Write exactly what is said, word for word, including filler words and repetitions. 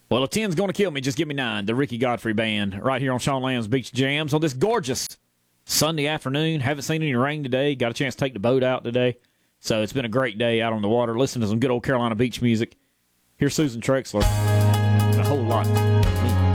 Well, a ten's going to kill me. Just give me nine. The Ricky Godfrey Band right here on Sean Lamb's Beach Jams on this gorgeous Sunday afternoon. Haven't seen any rain today. Got a chance to take the boat out today. So it's been a great day out on the water. Listen to some good old Carolina beach music. Here's Susan Trexler. A whole lot.